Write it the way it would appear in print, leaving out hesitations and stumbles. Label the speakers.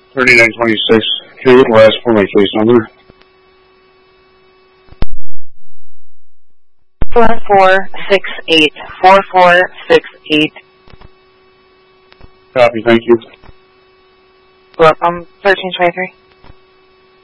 Speaker 1: 3926. Can I get the last for my case number?
Speaker 2: 4468. 4468.
Speaker 1: Copy, thank you.
Speaker 2: Welcome, 1323.